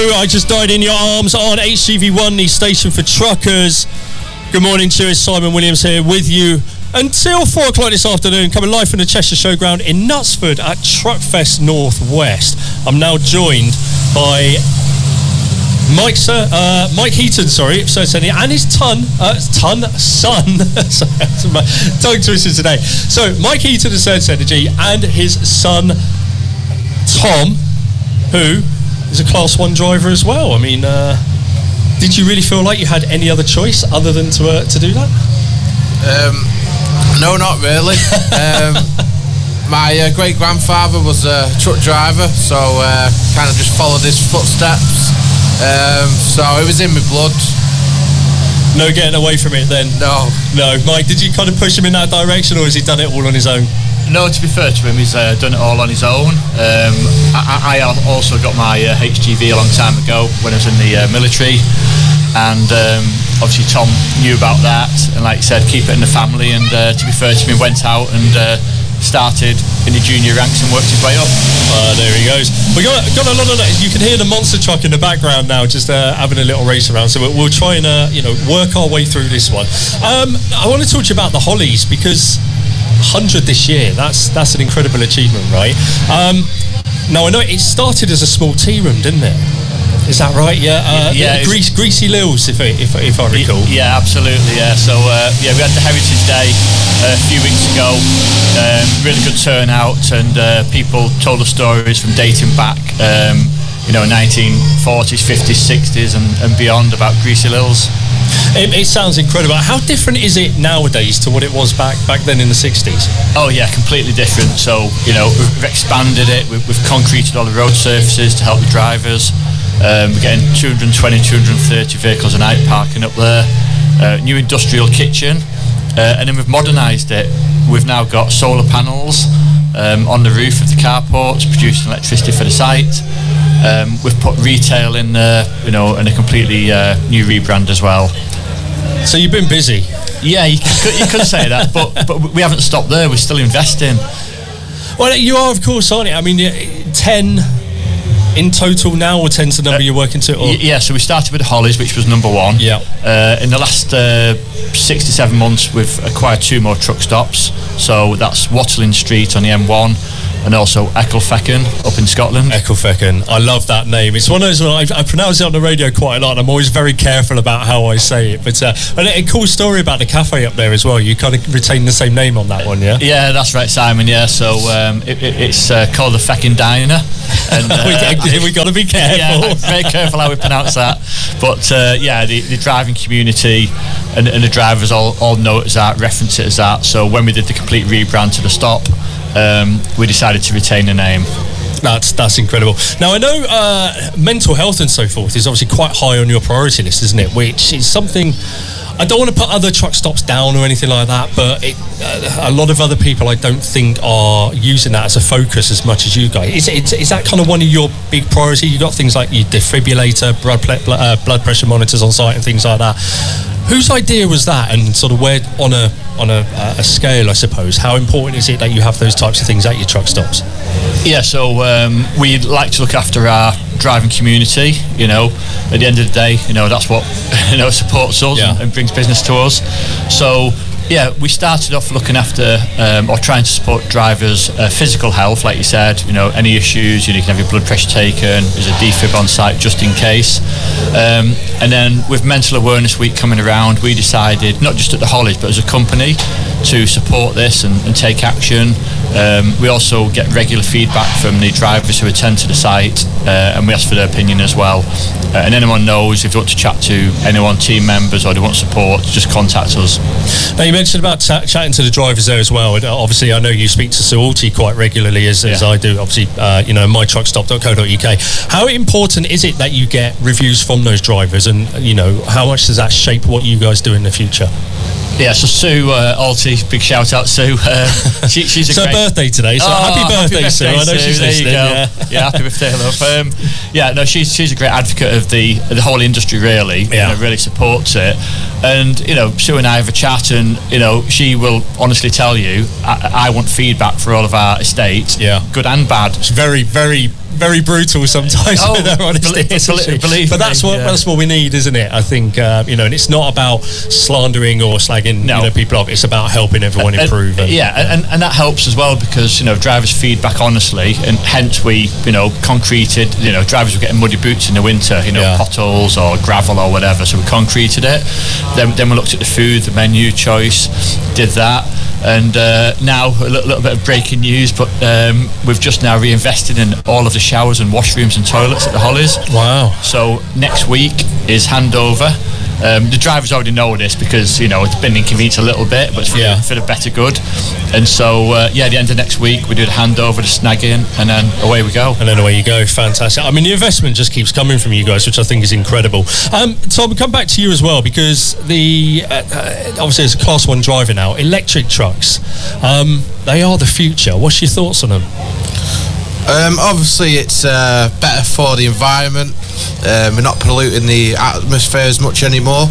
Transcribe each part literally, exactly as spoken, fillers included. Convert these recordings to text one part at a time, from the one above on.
I just died in your arms on H G V one, the station for truckers. Good morning to you, Simon Williams here with you until four o'clock this afternoon, coming live from the Cheshire Showground in Knutsford at Truckfest Northwest. I'm now joined by Mike, sir, uh, Mike Heaton, sorry, so and his ton, uh, ton son, tongue twisted today. So Mike Heaton of Search Energy and his son Tom, who is a Class One driver as well. I mean, uh, did you really feel like you had any other choice other than to uh, to do that? Um, no, not really. um, my uh, great grandfather was a truck driver, so uh, kind of just followed his footsteps. Um, so it was in my blood. No getting away from it then? No. No. Mike, did you kind of push him in that direction, or has he done it all on his own? No, to be fair to him, he's uh, done it all on his own. Um, I, I also got my uh, H G V a long time ago when I was in the uh, military, and um, obviously Tom knew about that, and like you said, keep it in the family. And uh, to be fair to me, went out and uh, started in the junior ranks and worked his way up. Uh, there he goes. We got got a lot of that. You can hear the monster truck in the background now, just uh, having a little race around. So we'll, we'll try and uh, you know work our way through this one. Um, I want to talk to you about the Hollies, because one hundred this year, that's that's an incredible achievement, right? Um, now I know it started as a small tea room, didn't it? Is that right? Yeah. Uh, yeah. Grease, Greasy Lils, if I, if, if I recall. Yeah, absolutely. Yeah. So uh, yeah, we had the Heritage Day uh, a few weeks ago. Um, really good turnout, and uh, people told us stories from dating back, um, you know, nineteen forties, fifties, sixties, and, and beyond about Greasy Lils. It, it sounds incredible. How different is it nowadays to what it was back back then in the sixties? Oh yeah, completely different. So, you know, we've expanded it. We've, we've concreted all the road surfaces to help the drivers. Um, we're getting two hundred twenty, two hundred thirty vehicles a night parking up there. Uh, new industrial kitchen. Uh, and then we've modernised it. We've now got solar panels um, on the roof of the carports, producing electricity for the site. Um, we've put retail in there, you know, and a completely uh, new rebrand as well. So you've been busy. Yeah, you could, you could say that, but but we haven't stopped there. We're still investing. Well, you are, of course, aren't you? I mean, ten in total now, or ten's the number uh, you're working to? Or? Yeah, so we started with the Hollies, which was number one. Yeah. Uh, in the last uh, six to seven months, we've acquired two more truck stops. So that's Watling Street on the M one, and also Ecclefechan up in Scotland. Ecclefechan. I love that name. It's one of those, I, I pronounce it on the radio quite a lot, and I'm always very careful about how I say it. But uh, and a cool story about the cafe up there as well. You kind of retain the same name on that one, yeah? Yeah, that's right, Simon, yeah. So um, it, it, it's uh, called the Fechan Diner. And, uh, we, we got to be careful. Yeah, very careful how we pronounce that. But uh, yeah, the, the driving community and, and the drivers all, all know it as that, reference it as that. So when we did the complete rebrand to the stop, um, we decided to retain the name. That's that's incredible. Now I know uh, mental health and so forth is obviously quite high on your priority list, isn't it? Which is something I don't want to put other truck stops down or anything like that, but it, uh, a lot of other people I don't think are using that as a focus as much as you guys. Is, is, is that kind of one of your big priorities? You've got things like your defibrillator, blood, ple- uh, blood pressure monitors on site and things like that. Whose idea was that, and sort of where on a on a, a scale, I suppose, how important is it that you have those types of things at your truck stops? Yeah, so um, we like to look after our driving community. You know, at the end of the day, you know, that's what you know supports us yeah. and, and brings business to us. So yeah, we started off looking after um, or trying to support drivers' uh, physical health, like you said. You know, any issues, you, know, you can have your blood pressure taken. There's a defib on site just in case. Um, and then with Mental Awareness Week coming around, we decided, not just at the Hollies, but as a company, to support this and, and take action. Um, we also get regular feedback from the drivers who attend to the site, uh, and we ask for their opinion as well. Uh, and anyone knows if they want to chat to anyone, team members, or they want support, just contact us. Now you mentioned about t- chatting to the drivers there as well. And obviously, I know you speak to Sir Alty quite regularly, as, yeah. as I do. Obviously, uh, you know, my truck stop dot co dot U K. How important is it that you get reviews from those drivers, and you know, how much does that shape what you guys do in the future? Yeah, so Sue uh, Alty, big shout out Sue. Uh, she, she's a it's great... her birthday today, so oh, happy, birthday, happy birthday, Sue. I know Sue. she's there listening. You go. Yeah. yeah, happy birthday, love. Um, yeah, no, she's she's a great advocate of the of the whole industry, really. Yeah, you know, really supports it. And you know, Sue and I have a chat, and you know, she will honestly tell you, I, I want feedback for all of our estate, yeah, good and bad. It's very, very very brutal sometimes Oh, with their honesty. believe- believe- believe but that's me, what yeah. that's what we need, isn't it? I think uh, you know, and it's not about slandering or slagging No. you know people off. It's about helping everyone And- improve. And, yeah, and, and that helps as well because you know drivers feedback honestly, and hence we you know concreted. You know, drivers were getting muddy boots in the winter, you know, Yeah. potholes or gravel or whatever. So we concreted it. Then, then we looked at the food, the menu choice, did that. And uh, now a little, little bit of breaking news, but um, we've just now reinvested in all of the showers and washrooms and toilets at the Hollies. Wow. So next week is handover. Um, the drivers already know this because you know it's been inconvenienced a little bit, but it's for, Yeah. the, for the better good. And so uh, yeah, at the end of next week we do the handover, the snagging, and then away we go. And then away you go. Fantastic. I mean, the investment just keeps coming from you guys, which I think is incredible. Um, Tom, come back to you as well, because the uh, uh, obviously as a class one driver now, electric trucks, um, they are the future. What's your thoughts on them? Um, obviously, it's uh, better for the environment. Um, we're not polluting the atmosphere as much anymore.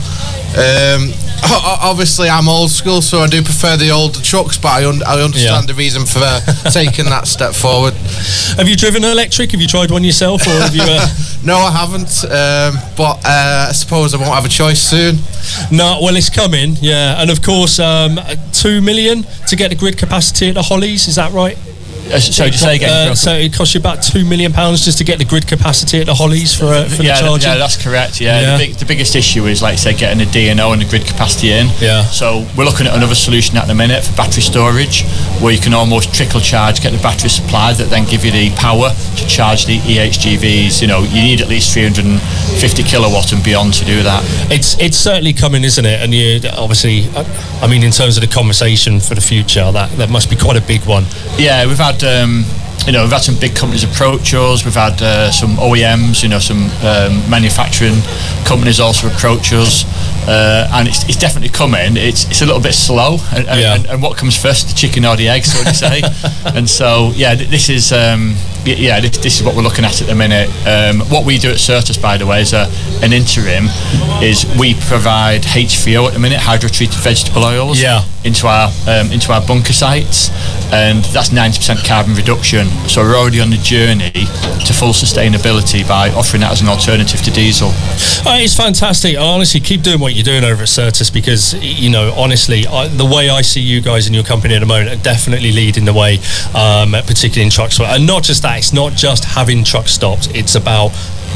Um, obviously, I'm old school, so I do prefer the older trucks, but I, un- I understand Yeah. the reason for uh, taking that step forward. Have you driven an electric? Have you tried one yourself, or have you? Uh... No, I haven't, um, but uh, I suppose I won't have a choice soon. No, well, it's coming, yeah. And of course, um, two million to get the grid capacity at the Hollies. Is that right? Uh, so just say again. Uh, so it costs you about two million pounds just to get the grid capacity at the Hollies for uh, for yeah, the charging. yeah, that's correct. Yeah, Yeah. The, big, the biggest issue is, like I say, getting the D N O and the grid capacity in. Yeah. So we're looking at another solution at the minute for battery storage, where you can almost trickle charge, get the battery supply that then give you the power to charge the E H G Vs. You know, you need at least three hundred fifty kilowatt and beyond to do that. It's it's certainly coming, isn't it? And you obviously, I mean, in terms of the conversation for the future, that that must be quite a big one. Yeah, we've had. Um, You know, we've had some big companies approach us. We've had uh, some O E Ms, you know, some um, manufacturing companies also approach us, uh, and it's, it's definitely coming. It's it's a little bit slow, and, and, Yeah. and, and what comes first, the chicken or the egg, so to say. And so, yeah, th- this is um, y- yeah, this, this is what we're looking at at the minute. Um, what we do at Certus, by the way, is a, an interim. Is we provide H V O at the minute, hydro-treated vegetable oils, Yeah. into our um, into our bunker sites, and that's ninety percent carbon reduction. So we're already on the journey to full sustainability by offering that as an alternative to diesel. Uh, it's fantastic. I honestly keep doing what you're doing over at Certus, because you know, honestly, I, the way I see you guys in your company at the moment are definitely leading the way, um, particularly in truck stops. And not just that, it's not just having truck stops. It's about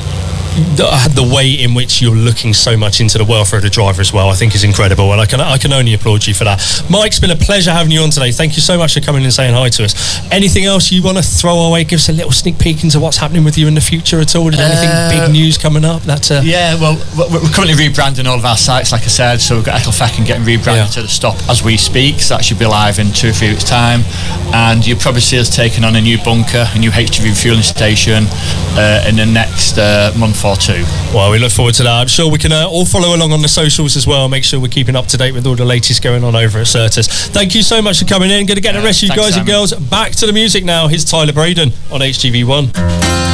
the, the way in which you're looking so much into the welfare of the driver as well, I think is incredible, and I can I can only applaud you for that. Mike, it's been a pleasure having you on today. Thank you so much for coming and saying hi to us. Anything else you want to throw our way? Give us a little sneak peek into what's happening with you in the future at all. Is there anything Uh, big news coming up? That's uh, Yeah, well, we're we're currently rebranding all of our sites, like I said. So we've got Ecclefechan getting rebranded Yeah. to the Stop as we speak. So that should be live in two or three weeks' time. And you'll probably see us taking on a new bunker, a new H G V refueling station uh, in the next uh, month or two. Well, we look forward to that. I'm sure we can uh, all follow along on the socials as well. Make sure we're keeping up to date with all the latest going on over at Certus. Thank you so much for coming in. Going to get the Yeah, rest of you thanks, guys and Simon. girls back to the music now. Here's Tyler Braden on H G V one.